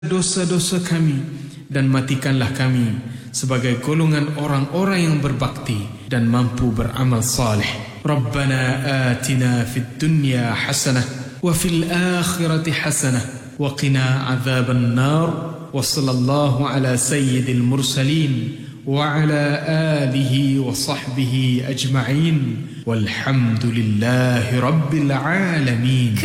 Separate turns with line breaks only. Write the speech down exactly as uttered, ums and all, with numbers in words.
dosa-dosa kami dan matikanlah kami sebagai golongan orang-orang yang berbakti dan mampu beramal saleh. Rabbana atina fid dunya hasanah wa fil akhirati hasanah wa qina adzaban nar. Wa sallallahu ala sayyidil mursalin wa ala alihi wa sahbihi ajma'in walhamdulillahi rabbil alamin.